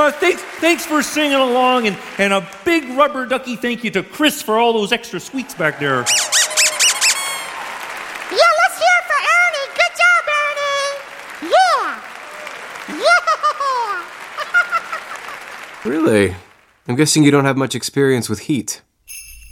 thanks for singing along, and a big rubber ducky thank you to Chris for all those extra squeaks back there. Yeah, let's hear it for Ernie. Good job, Ernie. Yeah. Really? I'm guessing you don't have much experience with heat.